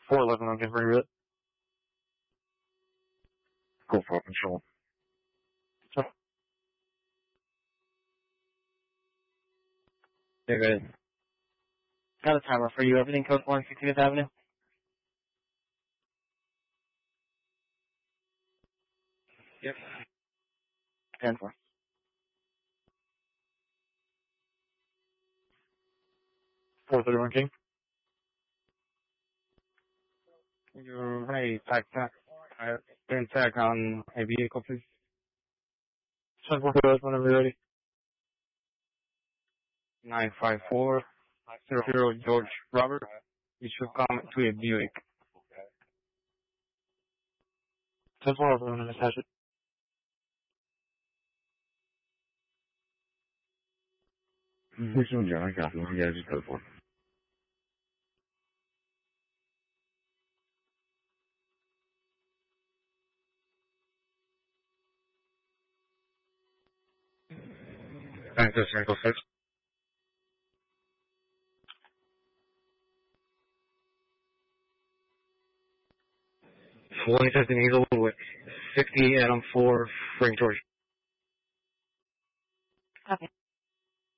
411 on confirm it. Go for control. You're good. Got a timer for you. Everything code 160th Avenue? Yep. 10-4. 431 King. You're ready, tack. Turn tack on a vehicle, please. 10-4 whenever you're ready. 954-00 George Robert. You should come to a Buick. 10-4, I'm going to attach it. Which one, John? I got one. Yeah, just go for it. Thanks, Circle 6. 150 Eagle with 60 Adam 4 Frank George. Okay.